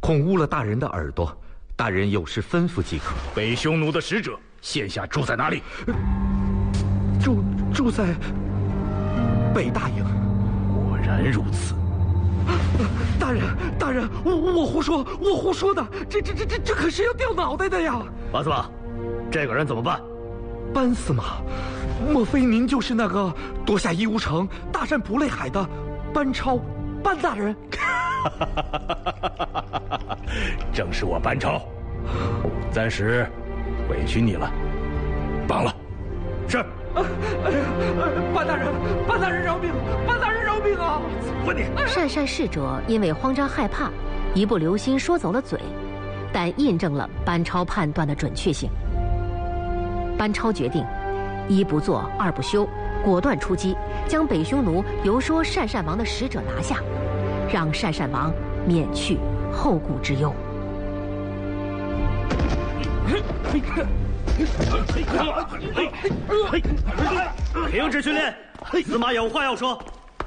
恐污了大人的耳朵，大人有事吩咐即可。 北匈奴的使者现下住在哪里？ 住在北大营。 果然如此。 大人，我胡说的，这可是要掉脑袋的呀！ 班司马，这个人怎么办？ 班司马，莫非您就是那个夺下伊吾城、大战不泪海的班超，班大人？ 正是我班超，暂时委屈你了，帮了。是。 班大人饶命！班大人饶命啊！ 问你， 鄯善使者因为慌张害怕，一不留心说走了嘴，但印证了班超判断的准确性。班超决定，一不做二不休，果断出击，将北匈奴游说鄯善王的使者拿下，让鄯善王免去后顾之忧。 停止训练，司马有话要说。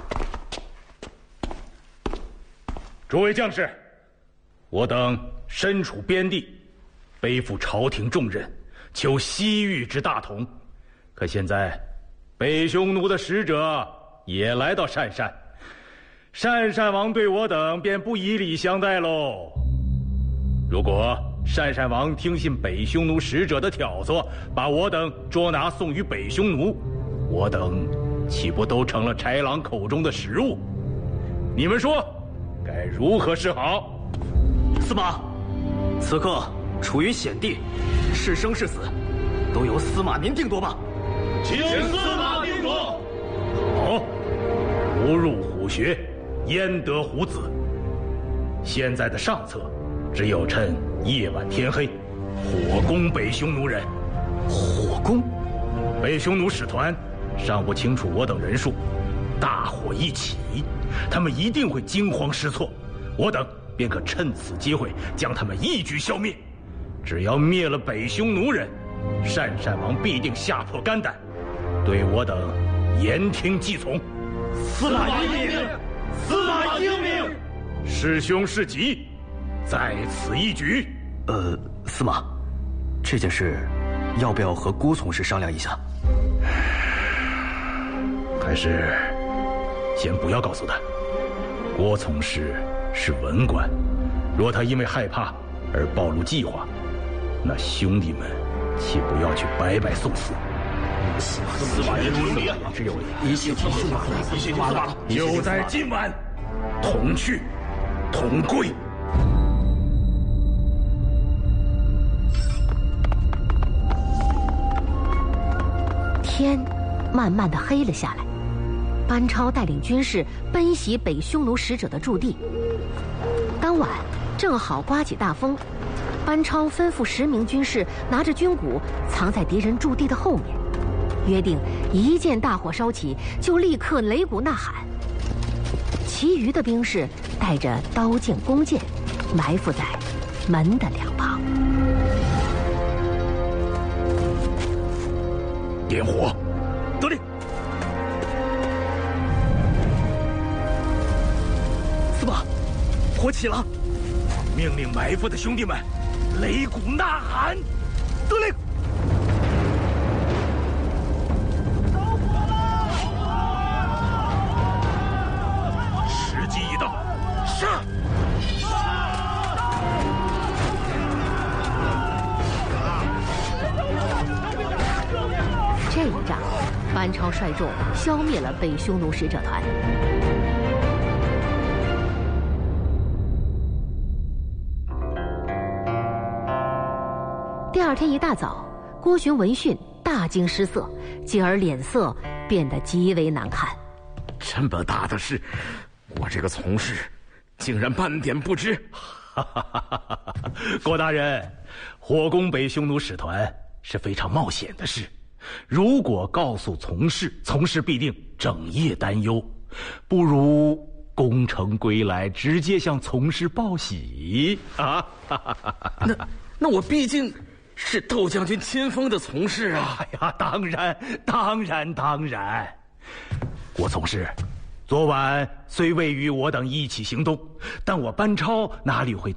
诸位将士，我等身处边地，背负朝廷重任，求西域之大同。可现在，北匈奴的使者也来到鄯善，鄯善王对我等便不以礼相待喽。如果鄯善王听信北匈奴使者的挑唆，把我等捉拿送于北匈奴，我等岂不都成了豺狼口中的食物？你们说，该如何是好？ 司马，此刻处于险地，是生是死，都由司马您定夺吧。 请司马定夺。好，不入虎穴，焉得虎子？现在的上策，只有趁夜晚天黑，火攻北匈奴人。 火攻？ 北匈奴使团尚不清楚我等人数，大火一起，他们一定会惊慌失措，我等便可趁此机会将他们一举消灭。只要灭了北匈奴人，鄯善王必定吓破肝胆，对我等言听计从。 司马英明，司马英明， 是凶是吉，在此一举。 司马，这件事要不要和郭从事商量一下？ 还是先不要告诉他。郭从事是文官，若他因为害怕而暴露计划，那兄弟们岂不要去白白送死？ 司马懿如此，只有一切听司马，一切听司马。 就在今晚，同去，同归。 天慢慢的黑了下来，班超带领军士奔袭北匈奴使者的驻地。当晚正好刮起大风，班超吩咐10名军士拿着军鼓藏在敌人驻地的后面，约定一见大火烧起就立刻擂鼓呐喊。其余的兵士带着刀剑弓箭，埋伏在门的两旁。 点火， 得令。司马，火起了， 命令埋伏的兄弟们擂鼓呐喊。 得令。 着火了！时机已到，杀！ 这一仗，班超率众消灭了北匈奴使者团。第二天一大早，郭循闻讯大惊失色，继而脸色变得极为难看。 这么大的事，我这个从事竟然半点不知。 郭大人，火攻北匈奴使团是非常冒险的事，如果告诉从事，从事必定整夜担忧，不如功成归来，直接向从事报喜啊！ 那我毕竟是窦将军亲封的从事啊！ 哎呀，当然。郭从事，昨晚虽未与我等一起行动，但我班超哪里会